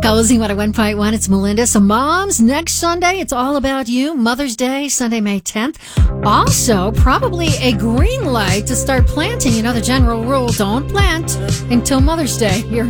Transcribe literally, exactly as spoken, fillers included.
Cozy one oh one point one, it's Melinda. So moms, next Sunday, it's all about you. Mother's Day, Sunday, May tenth. Also, probably a green light to start planting. You know, the general rule, don't plant until Mother's Day. You're